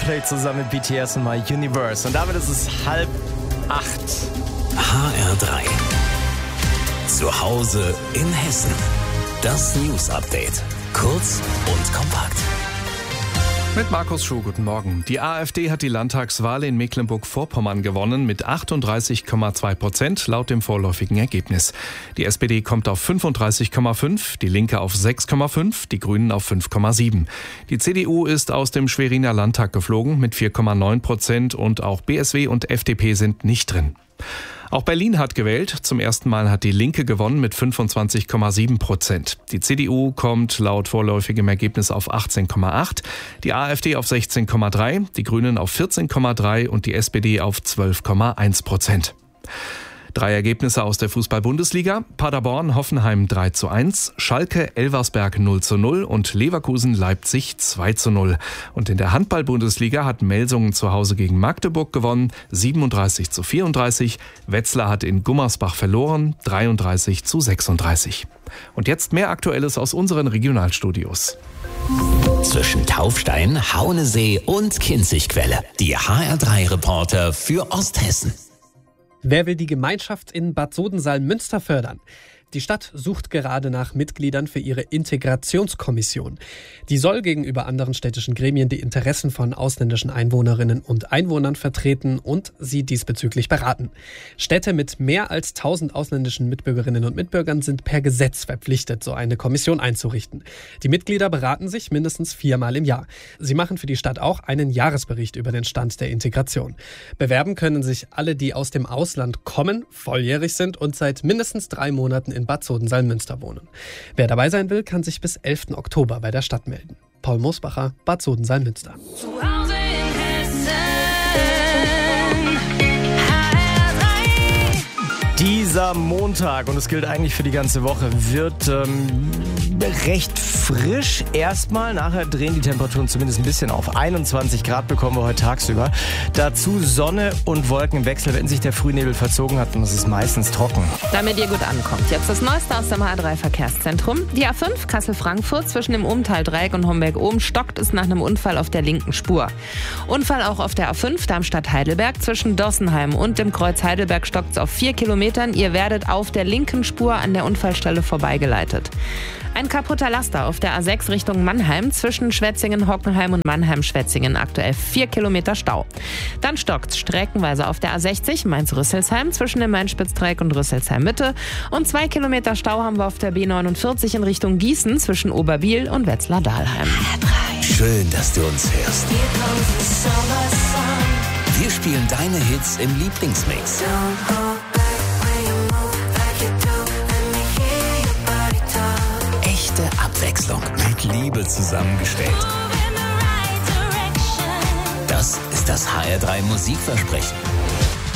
Coldplay zusammen mit BTS und My Universe. Und damit ist es 7:30. HR3. Zu Hause in Hessen. Das News Update. Kurz und kompakt. Mit Markus Schuh, guten Morgen. Die AfD hat die Landtagswahl in Mecklenburg-Vorpommern gewonnen mit 38,2% laut dem vorläufigen Ergebnis. Die SPD kommt auf 35,5%, die Linke auf 6,5%, die Grünen auf 5,7%. Die CDU ist aus dem Schweriner Landtag geflogen mit 4,9% und auch BSW und FDP sind nicht drin. Auch Berlin hat gewählt. Zum ersten Mal hat die Linke gewonnen mit 25,7%. Die CDU kommt laut vorläufigem Ergebnis auf 18,8%, die AfD auf 16,3%, die Grünen auf 14,3% und die SPD auf 12,1%. 3 Ergebnisse aus der Fußball-Bundesliga. Paderborn, Hoffenheim 3:1, Schalke, Elversberg 0:0 und Leverkusen, Leipzig 2:0. Und in der Handball-Bundesliga hat Melsungen zu Hause gegen Magdeburg gewonnen, 37:34. Wetzlar hat in Gummersbach verloren, 33:36. Und jetzt mehr Aktuelles aus unseren Regionalstudios. Zwischen Taufstein, Haunesee und Kinzigquelle. Die HR3-Reporter für Osthessen. Wer will die Gemeinschaft in Bad Sodensalm-Münster fördern? Die Stadt sucht gerade nach Mitgliedern für ihre Integrationskommission. Die soll gegenüber anderen städtischen Gremien die Interessen von ausländischen Einwohnerinnen und Einwohnern vertreten und sie diesbezüglich beraten. Städte mit mehr als 1000 ausländischen Mitbürgerinnen und Mitbürgern sind per Gesetz verpflichtet, so eine Kommission einzurichten. Die Mitglieder beraten sich mindestens 4-mal im Jahr. Sie machen für die Stadt auch einen Jahresbericht über den Stand der Integration. Bewerben können sich alle, die aus dem Ausland kommen, volljährig sind und seit mindestens 3 Monaten in Bad Sodensalm-Münster wohnen. Wer dabei sein will, kann sich bis 11. Oktober bei der Stadt melden. Paul Mosbacher, Bad Sodensalm-Münster. Dieser Montag, und es gilt eigentlich für die ganze Woche, wird recht frisch erstmal. Nachher drehen die Temperaturen zumindest ein bisschen auf. 21 Grad bekommen wir heute tagsüber. Dazu Sonne und Wolkenwechsel, wenn sich der Frühnebel verzogen hat, und es ist meistens trocken. Damit ihr gut ankommt. Jetzt das Neueste aus dem HR3-Verkehrszentrum. Die A5 Kassel-Frankfurt zwischen dem Umtal-Dreieck und Homberg-Ohm stockt es nach einem Unfall auf der linken Spur. Unfall auch auf der A5 Darmstadt-Heidelberg. Zwischen Dossenheim und dem Kreuz Heidelberg stockt es auf 4 Kilometern. Ihr werdet auf der linken Spur an der Unfallstelle vorbeigeleitet. Ein kaputter Laster auf der A6 Richtung Mannheim zwischen Schwetzingen, Hockenheim und Mannheim-Schwetzingen. Aktuell 4 Kilometer Stau. Dann stockt streckenweise auf der A60 Mainz-Rüsselsheim zwischen dem Main-Spitz-Dreieck und Rüsselsheim-Mitte. Und 2 Kilometer Stau haben wir auf der B49 in Richtung Gießen zwischen Oberbiel und Wetzlar-Dahlheim. Schön, dass du uns hörst. Wir spielen deine Hits im Lieblingsmix. Echte Abwechslung. Mit Liebe zusammengestellt. Das ist das HR3 Musikversprechen.